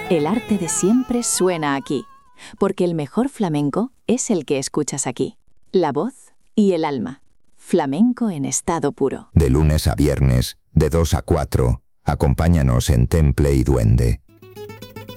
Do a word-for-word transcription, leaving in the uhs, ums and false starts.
El arte de siempre suena aquí, porque el mejor flamenco es el que escuchas aquí. La voz y el alma. Flamenco en estado puro. De lunes a viernes, de dos a cuatro, acompáñanos en Temple y Duende.